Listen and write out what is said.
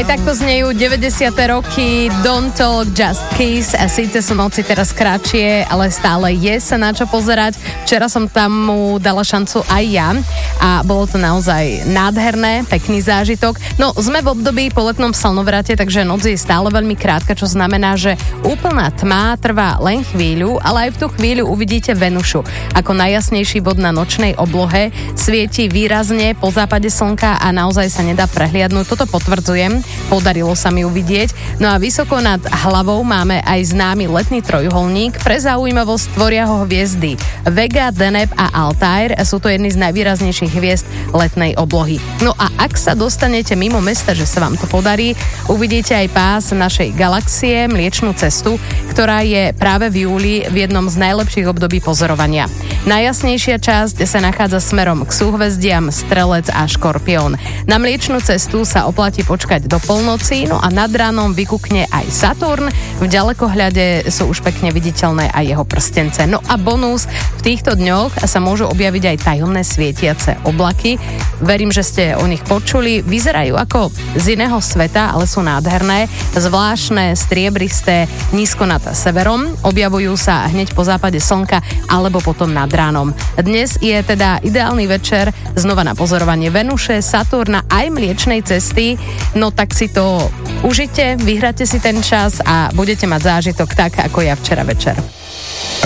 takto znejú 90. roky, Don't Talk, Just Kiss. A síce sú noci teraz kratšie, ale stále je sa na čo pozerať. Včera som tam mu dala šancu aj ja a bolo to naozaj nádherné, pekný zážitok. No, sme v období po letnom slnovrate, takže noc je stále veľmi krátka, čo znamená, že úplná tma trvá len chvíľu, ale aj v tú chvíľu uvidíte Venušu. Ako najjasnejší bod na nočnej oblohe, svieti výrazne po západe slnka a naozaj sa nedá prehliadnúť. Toto potvrdzujem, podarilo sa mi uvidieť. No a vysoko nad hlavou máme aj známy letný trojuholník. Pre zaujímavosť tvoria ho hviezdy Vega, Deneb a Altair. Sú to jedny z najvýraznejších hviezd letnej oblohy. No a ak sa dostanete mimo mesta, že sa vám to podarí, uvidíte aj pás našej galaxie, Mliečnú cestu, ktorá je práve v júli v jednom z najlepších období pozorovania. Najjasnejšia časť sa nachádza smerom k súhvezdiam Strelec a Škorpión. Na Mliečnú cestu sa oplatí počkať do polnoci, no a nad ránom vykukne aj Saturn. V ďalekohľade sú už pekne viditeľné aj jeho prstence. No a bonus, v týchto dňoch sa môžu objaviť aj tajomné svietiace oblaky. Verím, že ste o nich počuli. Vyzerajú ako z iného sveta, ale sú nádherné. Zvláštne, striebristé, nízko nad severom. Objavujú sa hneď po západe slnka alebo potom nad ránom. Dnes je teda ideálny večer znova na pozorovanie Venuše, Saturna aj Mliečnej cesty. No tak si to užite, vyhráte si ten čas a budete mať zážitok tak, ako ja včera večer.